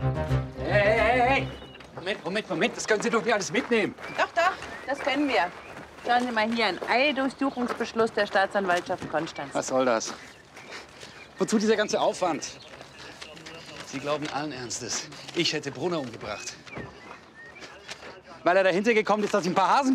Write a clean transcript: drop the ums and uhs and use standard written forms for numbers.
Hey! Moment, das können Sie doch nicht alles mitnehmen. Doch, das können wir. Schauen Sie mal hier, ein Eildurchsuchungsbeschluss der Staatsanwaltschaft Konstanz. Was soll das? Wozu dieser ganze Aufwand? Sie glauben allen Ernstes, ich hätte Brunner umgebracht. Weil er dahinter gekommen ist, dass ich ein paar Hasen